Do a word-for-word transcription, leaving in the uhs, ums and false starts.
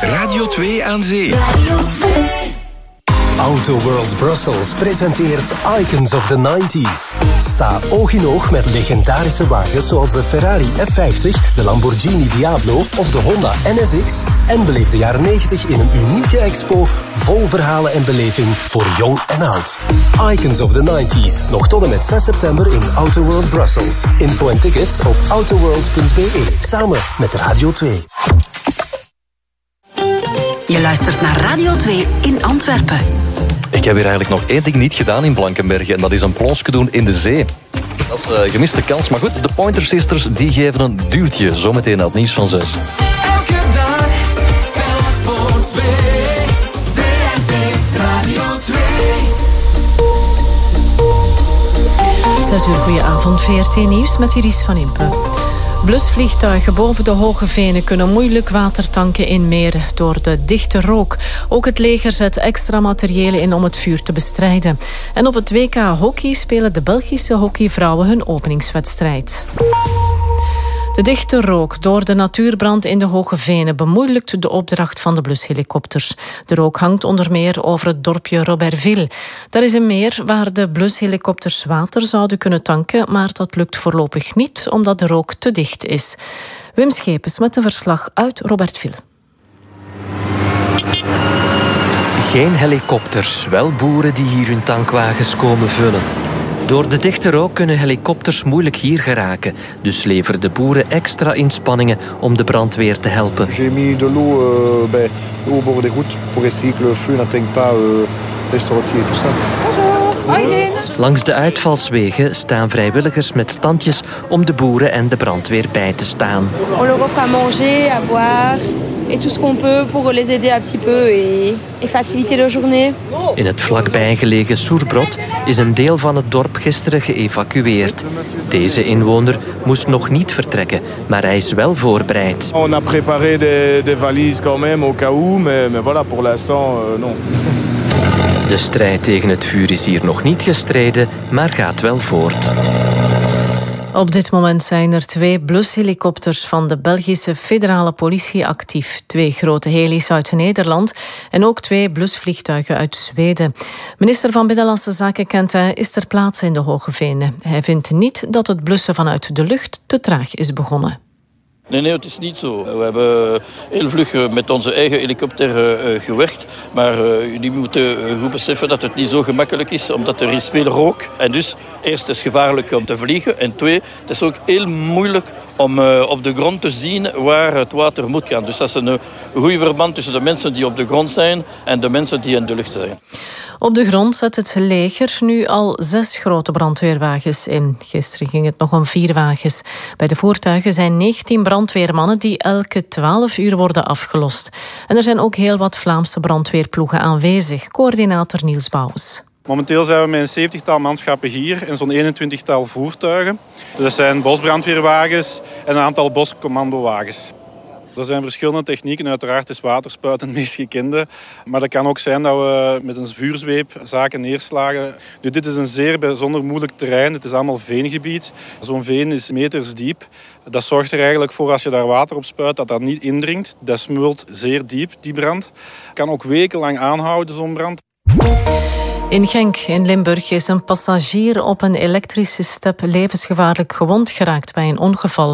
Radio twee aan zee. Auto World Brussels presenteert Icons of the nineties. Sta oog in oog met legendarische wagens zoals de Ferrari F vijftig, de Lamborghini Diablo of de Honda N S X en beleef de jaren negentig in een unieke expo vol verhalen en beleving voor jong en oud. Icons of the nineties, nog tot en met zes september in Auto World Brussels. Info en tickets op autoworld punt b e, samen met Radio twee. Je luistert naar Radio twee in Antwerpen. Ik heb hier eigenlijk nog één ding niet gedaan in Blankenberge en dat is een plonsje doen in de zee. Dat is een gemiste kans, maar goed, de Pointer Sisters die geven een duwtje zometeen aan het nieuws van zes. Elke dag telt voor twee. V R T Radio twee. Zes uur, goedenavond, V R T Nieuws met Iris van Impe. Blusvliegtuigen boven de Hoge Venen kunnen moeilijk water tanken in meren door de dichte rook. Ook het leger zet extra materiële in om het vuur te bestrijden. En op het W K hockey spelen de Belgische hockeyvrouwen hun openingswedstrijd. De dichte rook door de natuurbrand in de Hoge Venen bemoeilijkt de opdracht van de blushelikopters. De rook hangt onder meer over het dorpje Robertville. Daar is een meer waar de blushelikopters water zouden kunnen tanken, maar dat lukt voorlopig niet omdat de rook te dicht is. Wim Schepens met een verslag uit Robertville. Geen helikopters, wel boeren die hier hun tankwagens komen vullen. Door de dichte rook kunnen helikopters moeilijk hier geraken. Dus leveren de boeren extra inspanningen om de brandweer te helpen. J'ai mis de l'eau euh, ben, au bord des routes pour essayer que le feu n'atteigne pas euh, les sorties et tout ça. Bonjour. Langs de uitvalswegen staan vrijwilligers met standjes om de boeren en de brandweer bij te staan. On leur offre à manger, à boire et tout ce qu'on peut pour les aider un petit peu et, et faciliter leur journée. In het vlakbij gelegen Soerbrot is een deel van het dorp gisteren geëvacueerd. Deze inwoner moest nog niet vertrekken, maar hij is wel voorbereid. On a préparé des, des valises quand même au cas où, mais, mais voilà, pour l'instant, euh, non. De strijd tegen het vuur is hier nog niet gestreden, maar gaat wel voort. Op dit moment zijn er twee blushelikopters van de Belgische federale politie actief. Twee grote helis uit Nederland en ook twee blusvliegtuigen uit Zweden. Minister van Binnenlandse Zaken Kent hij is ter plaatse in de Hoge Venen. Hij vindt niet dat het blussen vanuit de lucht te traag is begonnen. Nee, nee, het is niet zo. We hebben heel vlug met onze eigen helikopter uh, gewerkt. Maar uh, jullie moeten goed beseffen dat het niet zo gemakkelijk is, omdat er is veel rook. En dus, eerst is het gevaarlijk om te vliegen. En twee, het is ook heel moeilijk om uh, op de grond te zien waar het water moet gaan. Dus dat is een, een goede verband tussen de mensen die op de grond zijn en de mensen die in de lucht zijn. Op de grond zet het leger nu al zes grote brandweerwagens in. Gisteren ging het nog om vier wagens. Bij de voertuigen zijn negentien brandweermannen die elke twaalf uur worden afgelost. En er zijn ook heel wat Vlaamse brandweerploegen aanwezig. Coördinator Niels Bouwens. Momenteel zijn we met een zeventigtal manschappen hier en zo'n eenentwintigtal voertuigen. Dat zijn bosbrandweerwagens en een aantal boscommandowagens. Er zijn verschillende technieken. Uiteraard is waterspuiten het meest gekende. Maar dat kan ook zijn dat we met een vuurzweep zaken neerslagen. Nu, dit is een zeer bijzonder moeilijk terrein. Het is allemaal veengebied. Zo'n veen is meters diep. Dat zorgt er eigenlijk voor, als je daar water op spuit, dat dat niet indringt. Dat smult zeer diep, die brand. Kan ook wekenlang aanhouden, zo'n brand. In Genk in Limburg is een passagier op een elektrische step levensgevaarlijk gewond geraakt bij een ongeval.